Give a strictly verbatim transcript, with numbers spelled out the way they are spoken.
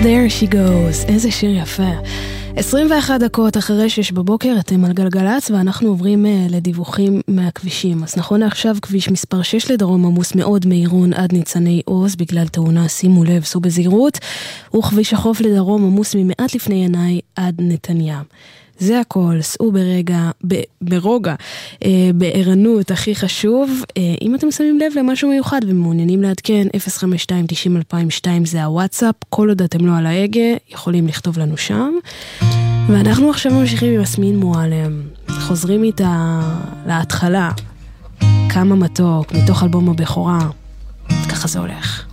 There she goes, איזה שיר יפה. עשרים ואחת דקות אחרי שש בבוקר אתם על גלגלץ ואנחנו עוברים לדיווחים מהכבישים. אז נכון עכשיו כביש מספר שש לדרום עמוס מאוד מעירון עד ניצני עוז בגלל תאונה, שימו לב, סעו בזהירות. וכביש החוף לדרום עמוס ממעט לפני ינאי עד נתניה. זה הכל, סעו ברגע, ב, ברוגע, אה, בערנות, הכי חשוב. אה, אם אתם שמים לב למשהו מיוחד ומעוניינים לעדכן, אפס חמש שתיים תשעים אלפיים ושתיים זה הוואטסאפ, כל עוד אתם לא על ההגה, יכולים לכתוב לנו שם. ואנחנו עכשיו ממשיכים עם יסמין מועלם, חוזרים איתה להתחלה, כמה מתוק, מתוך אלבום הבכורה, ככה זה הולך.